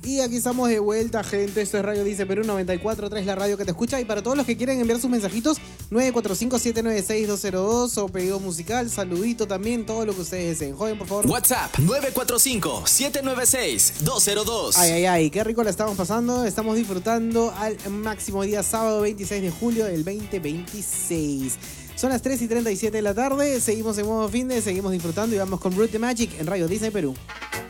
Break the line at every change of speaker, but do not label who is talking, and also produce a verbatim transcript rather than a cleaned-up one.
Y aquí estamos de vuelta, gente. Esto es Radio Dice Perú noventa y cuatro punto tres, la radio que te escucha. Y para todos los que quieren enviar sus mensajitos, nueve cuatro cinco, siete nueve seis, dos cero dos o pedido musical, saludito también, todo lo que ustedes deseen. Joven, por favor.
WhatsApp nueve cuatro cinco, siete nueve seis, dos cero dos.
Ay, ay, ay, qué rico la estamos pasando. Estamos disfrutando al máximo día sábado veintiséis de julio del veinte veintiséis. Son las tres y treinta y siete de la tarde. Seguimos en modo fin de, seguimos disfrutando y vamos con Root the Magic en Radio Disney Perú.